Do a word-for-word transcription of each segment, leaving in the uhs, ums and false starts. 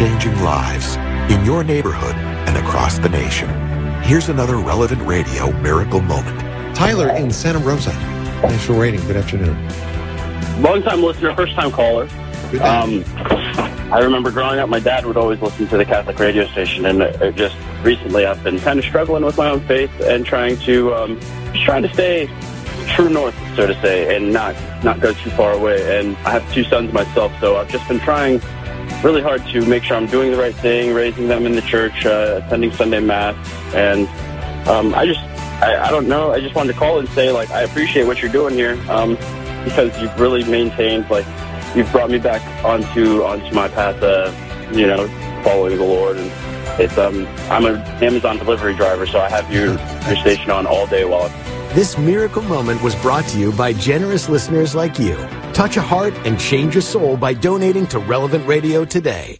changing lives in your neighborhood and across the nation. Here's another Relevant Radio miracle moment. Tyler in Santa Rosa. Thanks for waiting. Good afternoon. Long-time listener, first-time caller. Um, I remember growing up, my dad would always listen to the Catholic radio station, and it just recently I've been kind of struggling with my own faith and trying to um, just trying to stay true north, so to say, and not not go too far away. And I have two sons myself, so I've just been trying really hard to make sure I'm doing the right thing, raising them in the church, uh, attending Sunday Mass, and um, I just, I, I don't know, I just wanted to call and say, like, I appreciate what you're doing here, um, because you've really maintained, like, you've brought me back onto onto my path, uh, you know, following the Lord, and it's, um, I'm an Amazon delivery driver, so I have your, your station on all day while I'm... This miracle moment was brought to you by generous listeners like you. Touch a heart and change a soul by donating to Relevant Radio today.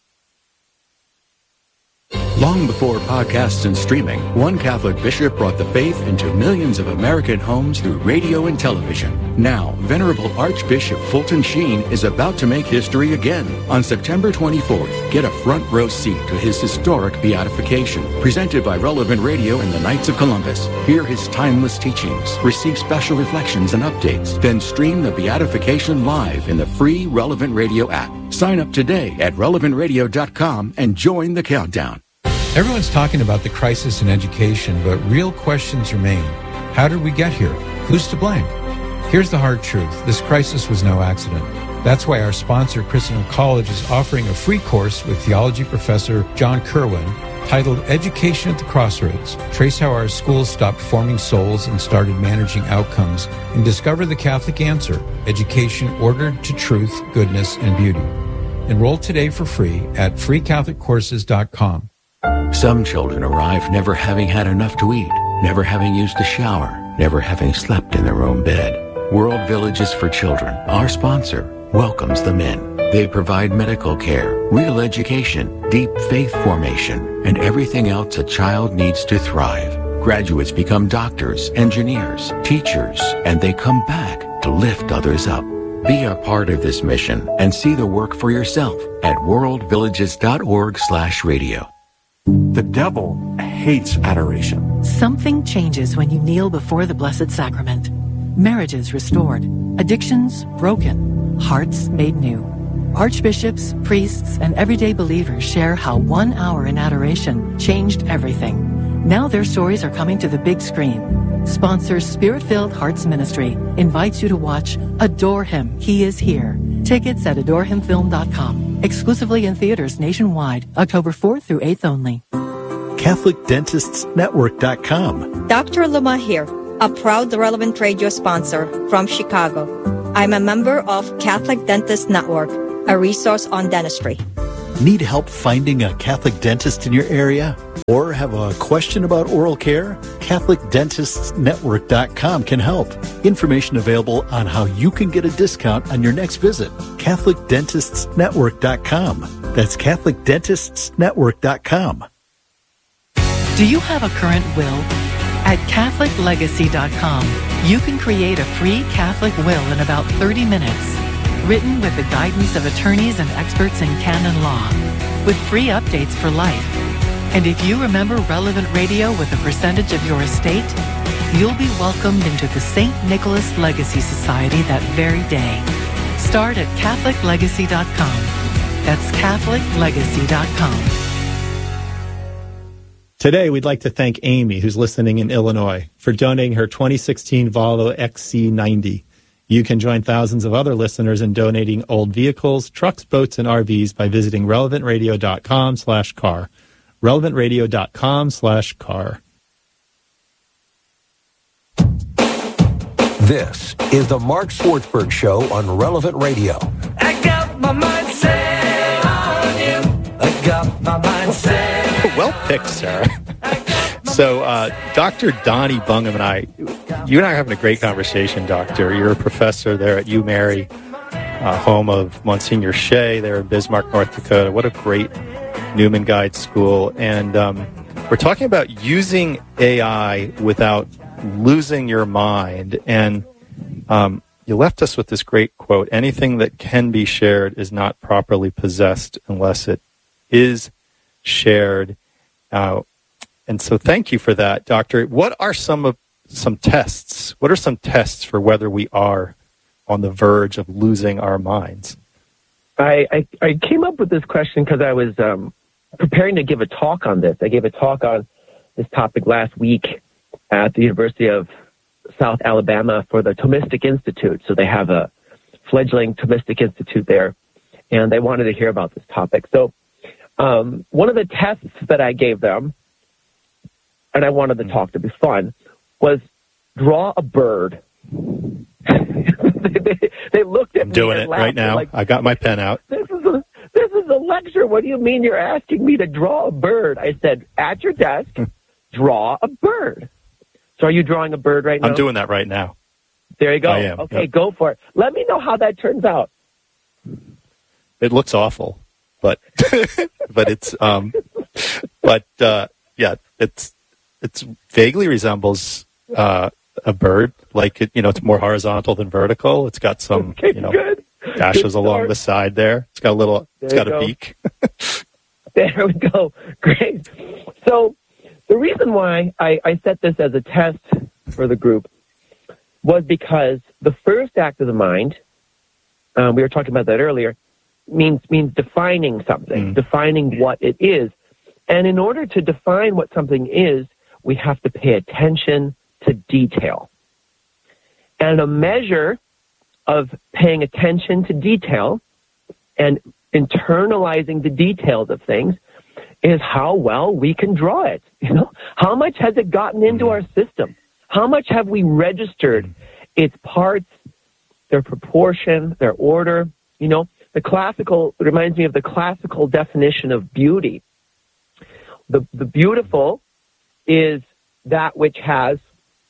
Long before podcasts and streaming, one Catholic bishop brought the faith into millions of American homes through radio and television. Now, Venerable Archbishop Fulton Sheen is about to make history again. On September twenty-fourth, get a front row seat to his historic beatification, presented by Relevant Radio and the Knights of Columbus. Hear his timeless teachings, receive special reflections and updates, then stream the beatification live in the free Relevant Radio app. Sign up today at relevant radio dot com and join the countdown. Everyone's talking about the crisis in education, but real questions remain. How did we get here? Who's to blame? Here's the hard truth. This crisis was no accident. That's why our sponsor, Christendom College, is offering a free course with theology professor John Kerwin titled Education at the Crossroads. Trace how our schools stopped forming souls and started managing outcomes, and discover the Catholic answer, education ordered to truth, goodness, and beauty. Enroll today for free at free catholic courses dot com. Some children arrive never having had enough to eat, never having used a shower, never having slept in their own bed. World Villages for Children, our sponsor, welcomes them in. They provide medical care, real education, deep faith formation, and everything else a child needs to thrive. Graduates become doctors, engineers, teachers, and they come back to lift others up. Be a part of this mission and see the work for yourself at world villages dot org slash radio. The devil hates adoration. Something changes when you kneel before the Blessed Sacrament. Marriages restored, addictions broken, hearts made new. Archbishops, priests, and everyday believers share how one hour in adoration changed everything. Now their stories are coming to the big screen. Sponsor Spirit-Filled Hearts Ministry invites you to watch Adore Him, He Is Here. Tickets at adore him film dot com. Exclusively in theaters nationwide, October fourth through eighth only. Catholic Dentists Network dot com. Doctor Luma here, a proud Relevant Radio sponsor from Chicago. I'm a member of Catholic Dentists Network, a resource on dentistry. Need help finding a Catholic dentist in your area? Or have a question about oral care? Catholic Dentists Network dot com can help. Information available on how you can get a discount on your next visit. Catholic Dentists Network dot com. That's Catholic Dentists Network dot com. Do you have a current will? At Catholic Legacy dot com, you can create a free Catholic will in about thirty minutes. Written with the guidance of attorneys and experts in canon law, with free updates for life. And if you remember Relevant Radio with a percentage of your estate, you'll be welcomed into the Saint Nicholas Legacy Society that very day. Start at Catholic Legacy dot com. That's Catholic Legacy dot com. Today, we'd like to thank Amy, who's listening in Illinois, for donating her twenty sixteen Volvo X C ninety. You can join thousands of other listeners in donating old vehicles, trucks, boats, and R Vs by visiting relevant radio dot com slash car. relevant radio dot com slash car. This is the Mark Swartzberg Show on Relevant Radio. I got my mind set on you. I got my mind set. Well picked, Sarah. So, uh, Doctor Donnie Bungham and I, you and I are having a great conversation, Doctor. You're a professor there at UMary, uh, home of Monsignor Shea there in Bismarck, North Dakota. What a great Newman Guide school. And um, we're talking about using A I without losing your mind. And um, you left us with this great quote: anything that can be shared is not properly possessed unless it is shared. Uh, and so thank you for that, Doctor. What are some of some tests? What are some tests for whether we are on the verge of losing our minds? I, I, I came up with this question because I was um, preparing to give a talk on this. I gave a talk on this topic last week at the University of South Alabama for the Thomistic Institute. So they have a fledgling Thomistic Institute there, and they wanted to hear about this topic. So um, one of the tests that I gave them, and I wanted the talk to be fun, was draw a bird. they, they, they looked at I'm me doing and it laughed. right now. Like, I got my pen out. This is a this is a lecture. What do you mean you're asking me to draw a bird? I said, at your desk, draw a bird. So are you drawing a bird right now? I'm doing that right now. There you go. I am. Okay, Yep. go for it. Let me know how that turns out. It looks awful, but but it's um, but uh, yeah, it's it's vaguely resembles uh, a bird. Like it, you know, it's more horizontal than vertical. It's got some Okay, you know good. dashes Good along start. the side there. It's got a little. It's There got you a go. beak. There we go. Great. So the reason why I, I set this as a test for the group was because the first act of the mind, um, we were talking about that earlier, means means defining something, Mm. defining what it is. And in order to define what something is, we have to pay attention to detail. And a measure of paying attention to detail and internalizing the details of things is how well we can draw it. You know, how much has it gotten into our system? How much have we registered its parts, their proportion, their order? You know, the classical, it reminds me of the classical definition of beauty. The, the beautiful is that which has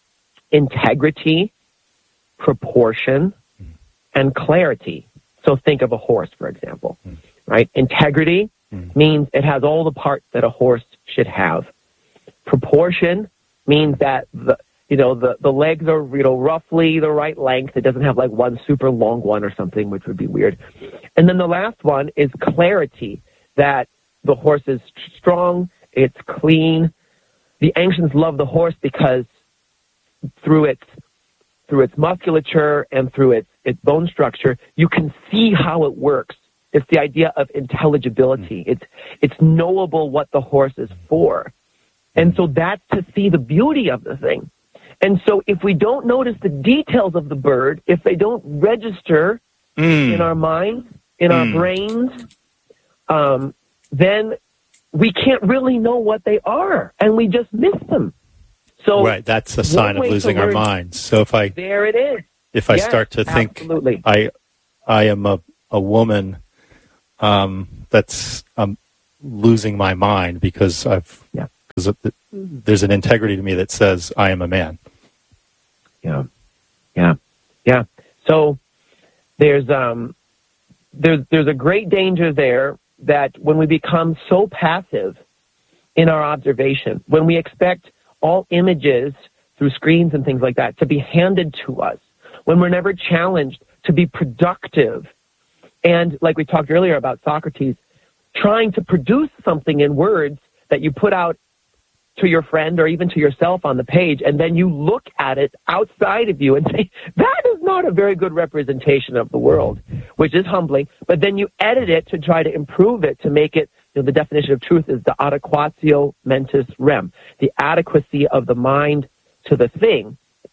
integrity, proportion, and clarity. So think of a horse, for example, right? Integrity means it has all the parts that a horse should have. Proportion means that the, you know, the, the legs are, you know, roughly the right length. It doesn't have like one super long one or something, which would be weird. And then the last one is clarity, that the horse is strong, it's clean. The ancients loved the horse because through its through its musculature and through its, its bone structure, you can see how it works. It's the idea of intelligibility. It's it's knowable what the horse is for. And so that's to see the beauty of the thing. And so if we don't notice the details of the bird, if they don't register Mm. in our minds, in our Mm. brains, um, then we can't really know what they are, and we just miss them. So Right, that's a sign one of way to losing our learn- minds. So if I There it is. if I Yes, start to think absolutely. I I am a a woman um, that's um, losing my mind because I've Yeah. because of the, there's an integrity to me that says I am a man. Yeah, yeah, yeah. So there's um there's there's a great danger there that when we become so passive in our observation, when we expect all images through screens and things like that to be handed to us, when we're never challenged to be productive, and like we talked earlier about Socrates, trying to produce something in words that you put out to your friend or even to yourself on the page, and then you look at it outside of you and say, that is not a very good representation of the world, which is humbling, but then you edit it to try to improve it, to make it, you know, the definition of truth is the adequatio mentis rem, the adequacy of the mind to the thing.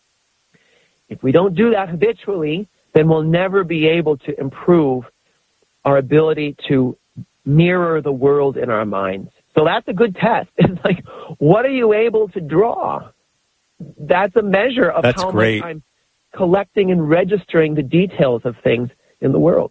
If we don't do that habitually, then we'll never be able to improve our ability to mirror the world in our minds. So that's a good test. It's like, what are you able to draw? That's a measure of That's how great. much I'm collecting and registering the details of things in the world.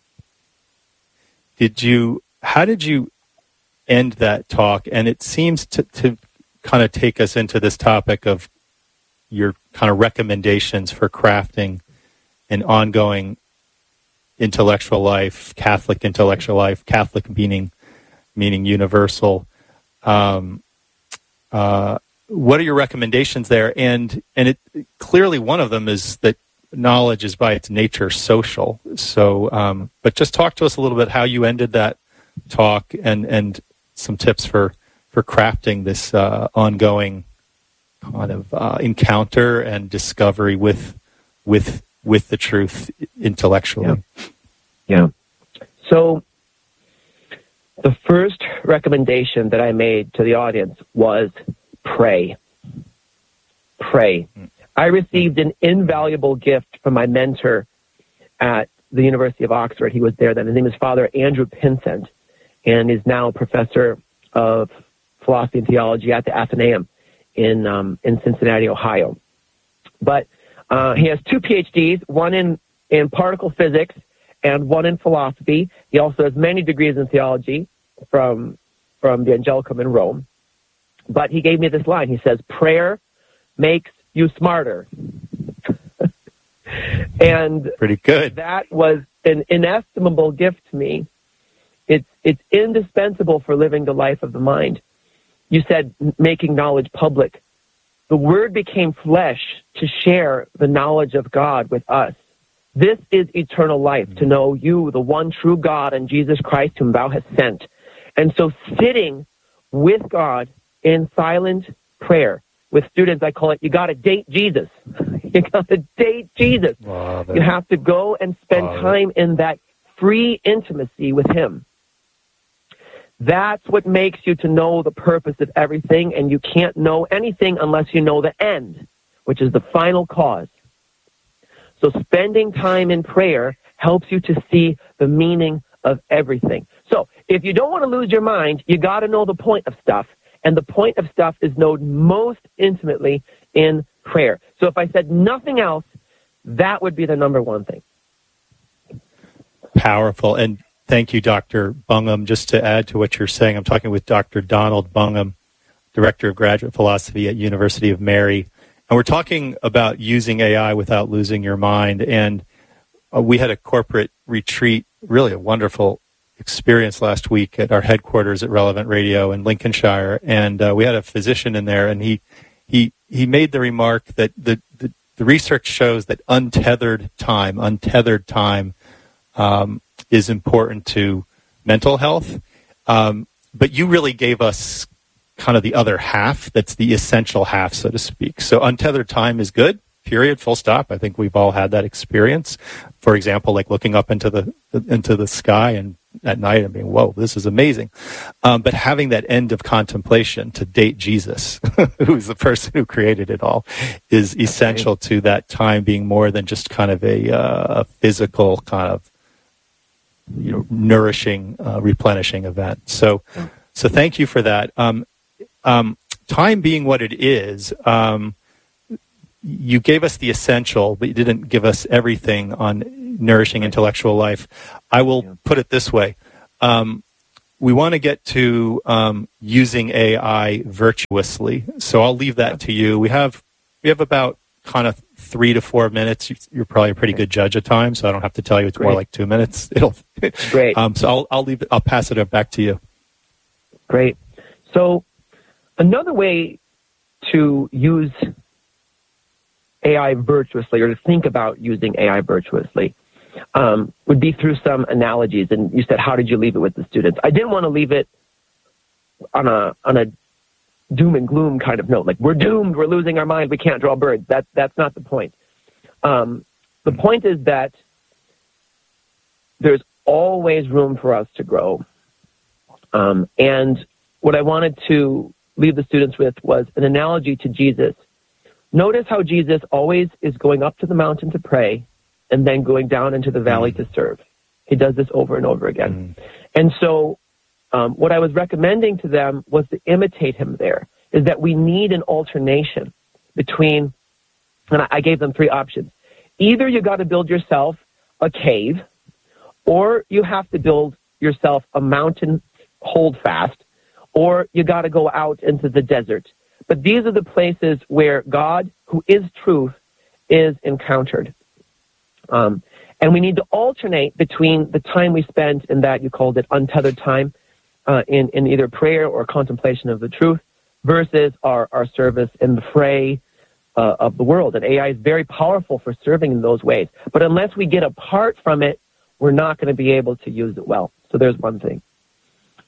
Did you? How did you end that talk? And it seems to, to kind of take us into this topic of your kind of recommendations for crafting an ongoing intellectual life, Catholic intellectual life, Catholic meaning meaning universal. Um, uh, what are your recommendations there? And and it clearly one of them is that knowledge is by its nature social. So, um, but just talk to us a little bit how you ended that talk and, and some tips for, for crafting this uh, ongoing kind of uh, encounter and discovery with with with the truth intellectually. Yeah. yeah. So the first recommendation that I made to the audience was pray. Pray. I received an invaluable gift from my mentor at the University of Oxford. He was there then. His name is Father Andrew Pinsent, and is now a professor of philosophy and theology at the Athenaeum in um, in Cincinnati, Ohio. But uh, he has two P H Ds, one in, in particle physics and one in philosophy. He also has many degrees in theology from from the Angelicum in Rome. But he gave me this line. He says, prayer makes you smarter. And pretty good. That was an inestimable gift to me. It's it's indispensable for living the life of the mind. You said making knowledge public. The Word became flesh to share the knowledge of God with us. This is eternal life, to know you, the one true God, and Jesus Christ, whom thou hast sent. And so sitting with God in silent prayer. With students, I call it, you got to date Jesus. You got to date Jesus. You have to go and spend time in that free intimacy with Him. That's what makes you to know the purpose of everything, and you can't know anything unless you know the end, which is the final cause. So spending time in prayer helps you to see the meaning of everything. So if you don't want to lose your mind, you got to know the point of stuff, and the point of stuff is known most intimately in prayer. So if I said nothing else, that would be the number one thing. Powerful. And thank you, Doctor Bungham. Just to add to what you're saying, I'm talking with Doctor Donald Bungham, Director of Graduate Philosophy at University of Mary. And we're talking about using A I without losing your mind. And uh, we had a corporate retreat, really a wonderful experience last week at our headquarters at Relevant Radio in Lincolnshire. And uh, we had a physician in there, and he he he made the remark that the, the, the research shows that untethered time, untethered time um, is important to mental health. Um, but you really gave us kind of the other half, that's the essential half, so to speak. So untethered time is good, period, full stop. I think we've all had that experience. For example, like looking up into the into the sky and at night and being, whoa, this is amazing. Um, but having that end of contemplation to date Jesus, who's the person who created it all, is essential to that time being more than just kind of a, uh, a physical kind of, you know, nourishing, uh, replenishing event. So, so thank you for that. Um, um, time being what it is, um, you gave us the essential, but you didn't give us everything on nourishing intellectual life. I will yeah. put it this way. Um, we want to get to um, using A I virtuously. So I'll leave that to you. We have we have about kind of three to four minutes. You're probably a pretty good judge of time, so I don't have to tell you it's Great. more like two minutes. It'll Great. Um, so I'll I'll leave it, I'll pass it back to you. Great. So another way to use A I virtuously, or to think about using A I virtuously, um, would be through some analogies. And you said, how did you leave it with the students? I didn't want to leave it on a on a doom and gloom kind of note, like we're doomed, we're losing our mind, we can't draw birds. That that's not the point. Um, the point is that there's always room for us to grow. Um, and what I wanted to leave the students with was an analogy to Jesus. Notice how Jesus always is going up to the mountain to pray and then going down into the valley to serve. He does this over and over again. Mm. And so um, what I was recommending to them was to imitate him there, is that we need an alternation between, and I gave them three options. Either you got to build yourself a cave, or you have to build yourself a mountain holdfast, or you got to go out into the desert. But these are the places where God, who is truth, is encountered. Um, and we need to alternate between the time we spend in that, you called it untethered time, uh, in, in either prayer or contemplation of the truth, versus our, our service in the fray uh, of the world. And A I is very powerful for serving in those ways. But unless we get apart from it, we're not going to be able to use it well. So there's one thing.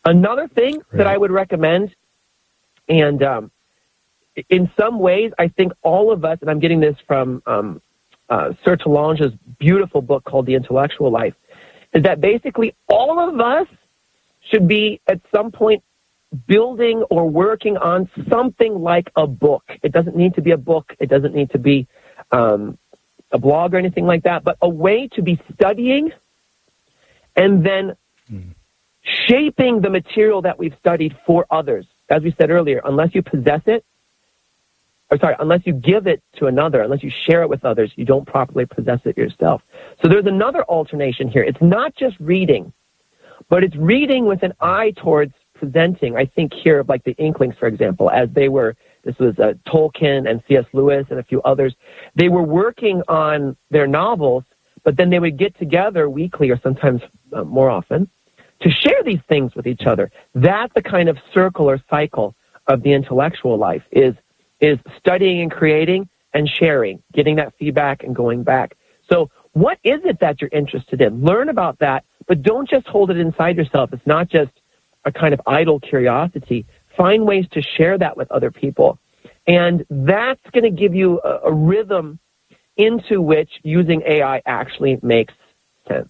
Another thing right. that I would recommend, and um, in some ways, I think all of us, and I'm getting this from um, uh, Sir Talange's beautiful book called The Intellectual Life, is that basically all of us should be at some point building or working on something like a book. It doesn't need to be a book. It doesn't need to be um, a blog or anything like that, but a way to be studying and then mm. shaping the material that we've studied for others. As we said earlier, unless you possess it, or sorry, unless you give it to another, unless you share it with others, you don't properly possess it yourself. So there's another alternation here. It's not just reading, but it's reading with an eye towards presenting. I think here of like the Inklings, for example, as they were, this was uh, Tolkien and C S Lewis and a few others, they were working on their novels, but then they would get together weekly or sometimes uh, more often to share these things with each other. That's the kind of circle or cycle of the intellectual life, is is studying and creating and sharing, getting that feedback and going back. So what is it that you're interested in? Learn about that, but don't just hold it inside yourself. It's not just a kind of idle curiosity. Find ways to share that with other people. And that's going to give you a, a rhythm into which using A I actually makes sense.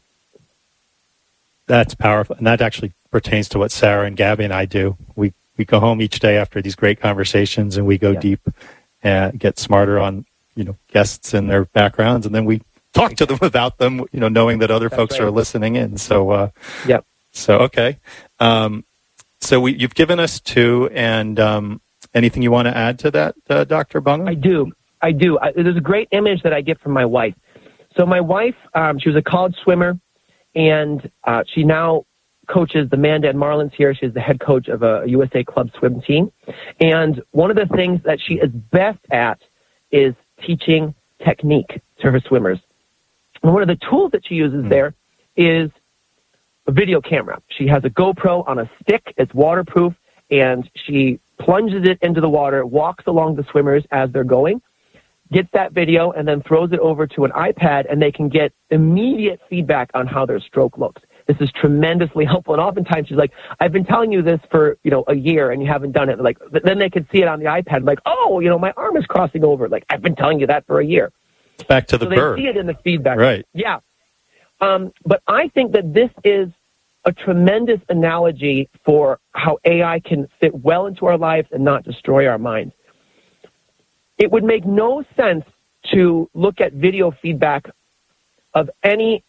That's powerful. And that actually pertains to what Sarah and Gabby and I do. We we go home each day after these great conversations and we go yeah. deep and get smarter on, you know, guests and their backgrounds. And then we talk to them about them, you know, knowing that other That's folks right. are listening in. So, uh, yep. So, okay. Um, so we, you've given us two, and um, anything you want to add to that, uh, Doctor Bungham? I do. I do. I, there's a great image that I get from my wife. So my wife, um, she was a college swimmer, and uh, she now coaches the Mandan Marlins here. She's the head coach of a U S A Club swim team. And one of the things that she is best at is teaching technique to her swimmers. And one of the tools that she uses mm. there is a video camera. She has a GoPro on a stick. It's waterproof, and she plunges it into the water, walks along the swimmers as they're going, gets that video, and then throws it over to an iPad, and they can get immediate feedback on how their stroke looks. This is tremendously helpful. And oftentimes she's like, I've been telling you this for, you know, a year and you haven't done it. Like, but then they can see it on the iPad, like, oh, you know, my arm is crossing over. Like, I've been telling you that for a year. Back to the so bird. They see it in the feedback. Right. Yeah. Um, but I think that this is a tremendous analogy for how A I can fit well into our lives and not destroy our minds. It would make no sense to look at video feedback of any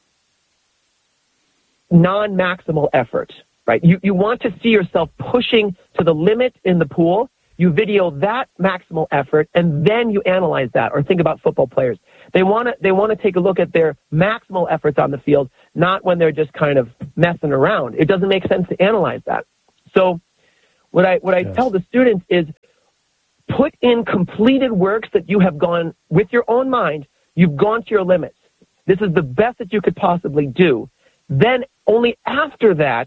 non-maximal effort, right? You, you want to see yourself pushing to the limit in the pool. You video that maximal effort, and then you analyze that. Or think about football players. They want to they want to take a look at their maximal efforts on the field, not when they're just kind of messing around. It doesn't make sense to analyze that. So what I what I yes. tell the students is put in completed works that you have gone with your own mind. You've gone to your limits. This is the best that you could possibly do. Then only after that,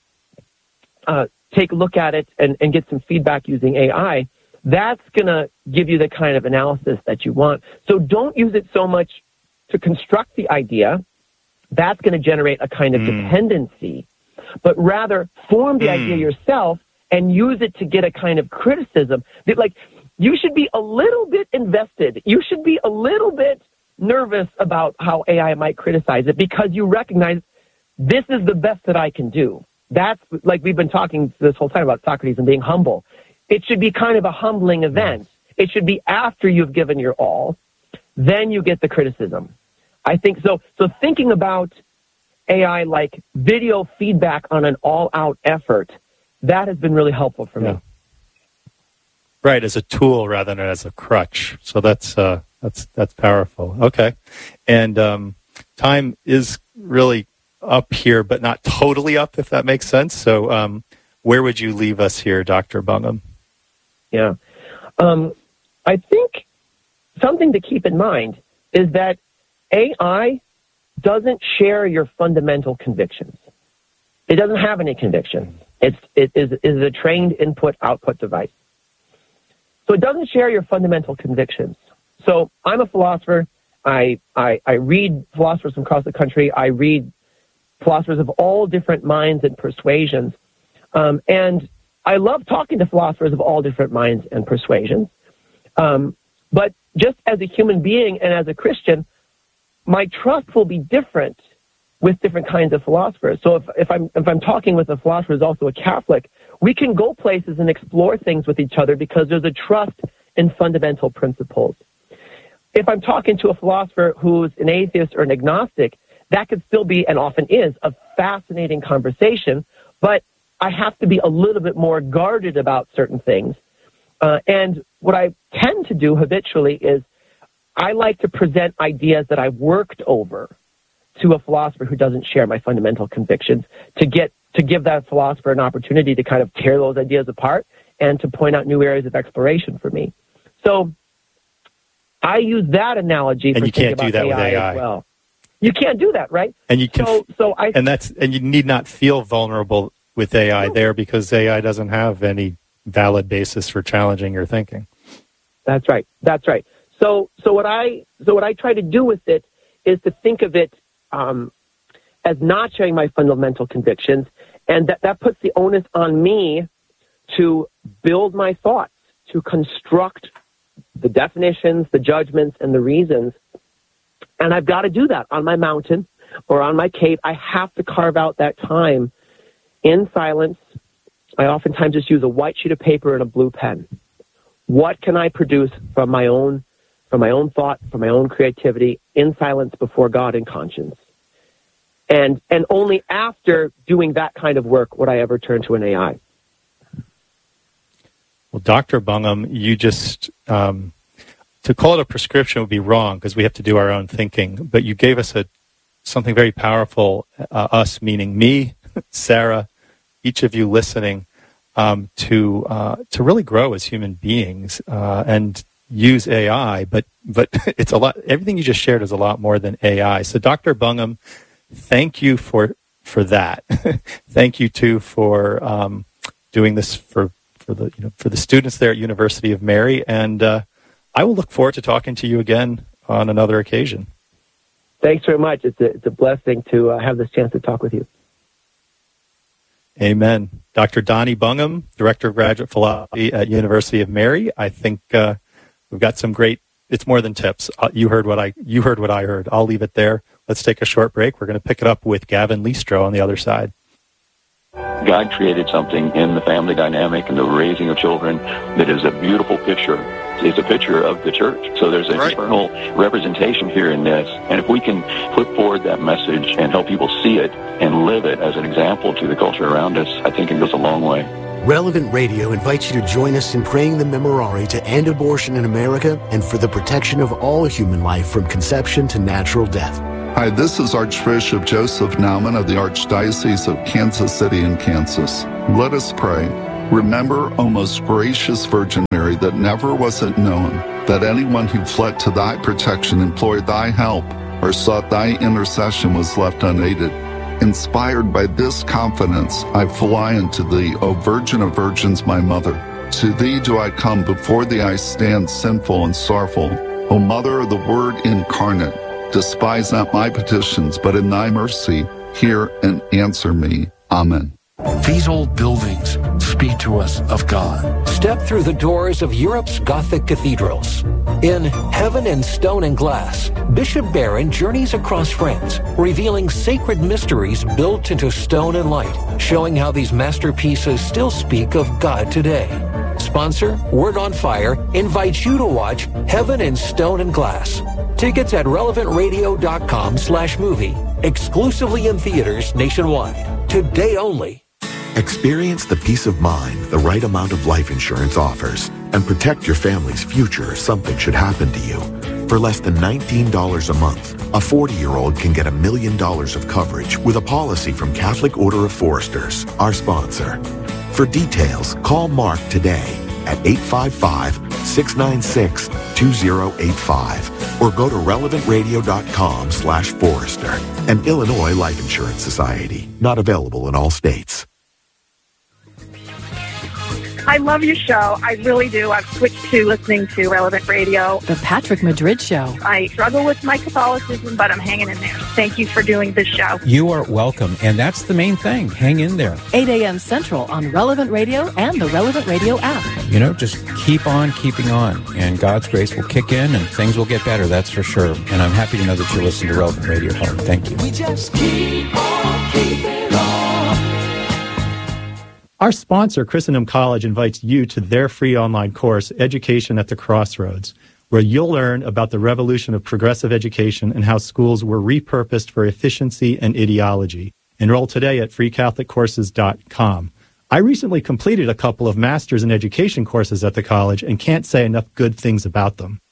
uh, take a look at it and, and get some feedback using A I. That's going to give you the kind of analysis that you want. So don't use it so much to construct the idea. That's going to generate a kind of mm. dependency. But rather form the mm. idea yourself and use it to get a kind of criticism. Like, you should be a little bit invested. You should be a little bit nervous about how A I might criticize it, because you recognize this is the best that I can do. That's like we've been talking this whole time about Socrates and being humble. It should be kind of a humbling event. It should be after you've given your all, then you get the criticism. I think so. So thinking about A I like video feedback on an all-out effort, that has been really helpful for yeah. me. Right, as a tool rather than as a crutch. So that's uh, that's that's powerful. Okay, and um, time is really up here, but not totally up, if that makes sense. So um, where would you leave us here, Doctor Bungham? Yeah. Um, I think something to keep in mind is that A I doesn't share your fundamental convictions. It doesn't have any conviction. It's, it is, is a trained input-output device. So it doesn't share your fundamental convictions. So I'm a philosopher. I, I, I read philosophers from across the country. I read philosophers of all different minds and persuasions. Um, and I love talking to philosophers of all different minds and persuasions. Um, but just as a human being and as a Christian, my trust will be different with different kinds of philosophers. So if, if I'm if I'm talking with a philosopher who's also a Catholic, we can go places and explore things with each other because there's a trust in fundamental principles. If I'm talking to a philosopher who's an atheist or an agnostic, that could still be, and often is, a fascinating conversation, but I have to be a little bit more guarded about certain things. Uh, and what I tend to do habitually is I like to present ideas that I've worked over to a philosopher who doesn't share my fundamental convictions, to get to give that philosopher an opportunity to kind of tear those ideas apart and to point out new areas of exploration for me. So I use that analogy and for you thinking can't do about that A I with A I as well. You can't do that, right? And you can, so, so I, and that's and you need not feel vulnerable with A I there because A I doesn't have any valid basis for challenging your thinking. That's right. That's right. So, so what I so what I try to do with it is to think of it um, as not sharing my fundamental convictions, and that, that puts the onus on me to build my thoughts, to construct the definitions, the judgments, and the reasons. And I've got to do that on my mountain or on my cave. I have to carve out that time in silence. I oftentimes just use a white sheet of paper and a blue pen. What can I produce from my own, from my own thought, from my own creativity, in silence before God and conscience? And and only after doing that kind of work would I ever turn to an A I. Well, Doctor Bungum, you just, um, to call it a prescription would be wrong because we have to do our own thinking, but you gave us a something very powerful, uh, us meaning me, Sarah, each of you listening, um, to uh, to really grow as human beings uh, and use A I, but but it's a lot. Everything you just shared is a lot more than A I. So, Doctor Bungum, thank you for for that. Thank you too for um, doing this for for the you know for the students there at University of Mary, and uh, I will look forward to talking to you again on another occasion. Thanks very much. It's a it's a blessing to uh, have this chance to talk with you. Amen. Doctor Donnie Bungum, Director of Graduate Philosophy at University of Mary. I think uh, we've got some great. It's more than tips. Uh, you heard what I you heard what I heard. I'll leave it there. Let's take a short break. We're going to pick it up with Gavin Listro on the other side. God created something in the family dynamic and the raising of children that is a beautiful picture. It's a picture of the church. So there's an right. eternal representation here in this. And if we can put forward that message and help people see it and live it as an example to the culture around us, I think it goes a long way. Relevant Radio invites you to join us in praying the Memorare to end abortion in America and for the protection of all human life from conception to natural death. Hi, this is Archbishop Joseph Naumann of the Archdiocese of Kansas City in Kansas. Let us pray. Remember, O most gracious Virgin Mary, that never was it known that anyone who fled to thy protection, implored thy help, or sought thy intercession was left unaided. Inspired by this confidence, I fly unto thee, O Virgin of Virgins, my Mother. To thee do I come, before thee I stand sinful and sorrowful. O Mother of the Word incarnate, despise not my petitions, but in thy mercy hear and answer me. Amen. These old buildings speak to us of God. Step through the doors of Europe's Gothic cathedrals. In Heaven in Stone and Glass, Bishop Barron journeys across France, revealing sacred mysteries built into stone and light, showing how these masterpieces still speak of God today. Sponsor, Word on Fire, invites you to watch Heaven in Stone and Glass. Tickets at relevant radio dot com slash movie. Exclusively in theaters nationwide. Today only. Experience the peace of mind the right amount of life insurance offers and protect your family's future if something should happen to you. For less than nineteen dollars a month, a forty-year-old can get a million dollars of coverage with a policy from Catholic Order of Foresters, our sponsor. For details, call Mark today at eight five five, six nine six, two zero eight five or go to relevant radio dot com slash Forester. An Illinois Life Insurance Society. Not available in all states. I love your show. I really do. I've switched to listening to Relevant Radio. The Patrick Madrid Show. I struggle with my Catholicism, but I'm hanging in there. Thank you for doing this show. You are welcome, and that's the main thing. Hang in there. eight a.m. Central on Relevant Radio and the Relevant Radio app. You know, just keep on keeping on, and God's grace will kick in, and things will get better, that's for sure. And I'm happy to know that you're listening to Relevant Radio Home. Thank you. We just keep on keeping on. Our sponsor, Christendom College, invites you to their free online course, Education at the Crossroads, where you'll learn about the revolution of progressive education and how schools were repurposed for efficiency and ideology. Enroll today at free catholic courses dot com. I recently completed a couple of Masters in Education courses at the college and can't say enough good things about them.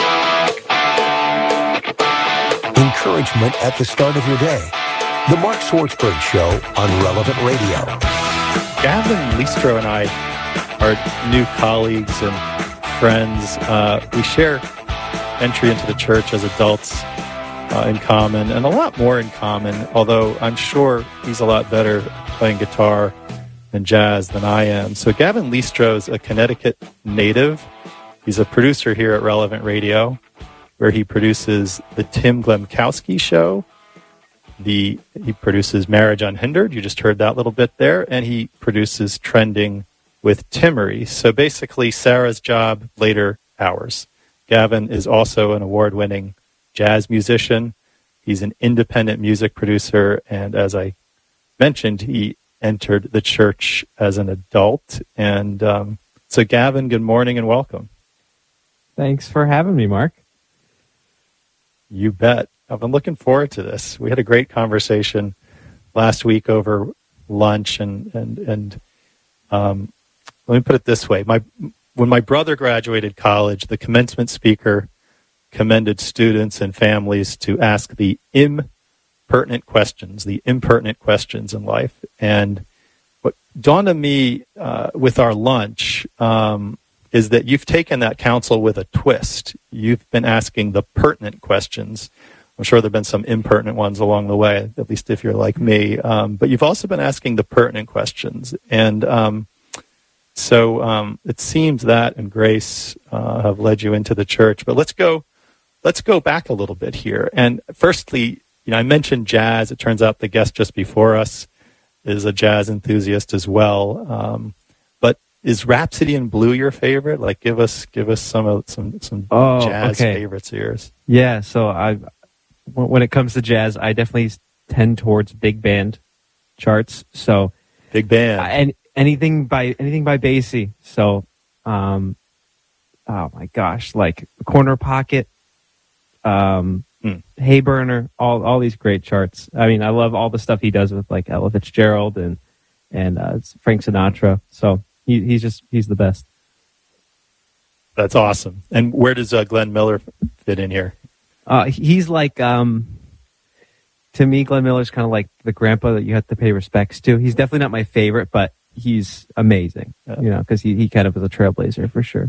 Encouragement at the start of your day. The Mark Swartzberg Show on Relevant Radio. Gavin Listro and I are new colleagues and friends. Uh, we share entry into the church as adults uh, in common, and a lot more in common, although I'm sure he's a lot better playing guitar and jazz than I am. So Gavin Listro is a Connecticut native. He's a producer here at Relevant Radio, where he produces the Tim Glemkowski Show. The he produces Marriage Unhindered. You just heard that little bit there. And he produces Trending with Timmery. So basically, Sarah's job, later hours. Gavin is also an award-winning jazz musician. He's an independent music producer. And as I mentioned, he entered the church as an adult. And um, so, Gavin, good morning and welcome. Thanks for having me, Mark. You bet. I've been looking forward to this. We had a great conversation last week over lunch, and and and um, let me put it this way: my when my brother graduated college, the commencement speaker commended students and families to ask the impertinent questions, the impertinent questions in life. And what dawned on me uh, with our lunch um, is that you've taken that counsel with a twist. You've been asking the pertinent questions. I'm sure there have been some impertinent ones along the way, at least if you're like me. Um, but you've also been asking the pertinent questions. And um, so um, it seems that and grace uh, have led you into the church. But let's go let's go back a little bit here. And firstly, you know, I mentioned jazz. It turns out the guest just before us is a jazz enthusiast as well. Um, but is Rhapsody in Blue your favorite? Like, give us give us some of some some oh, jazz okay. favorites of yours. Yeah. So I. When it comes to jazz, I definitely tend towards big band charts. So big band and anything by anything by Basie. So, um, oh my gosh, like Corner Pocket, um, hmm. Hay Burner, all all these great charts. I mean, I love all the stuff he does with like Ella Fitzgerald and and uh, Frank Sinatra. So he, he's just he's the best. That's awesome. And where does uh, Glenn Miller fit in here? Uh, he's like, um, to me, Glenn Miller's kind of like the grandpa that you have to pay respects to. He's definitely not my favorite, but he's amazing, yeah. you know, because he, he kind of was a trailblazer for sure.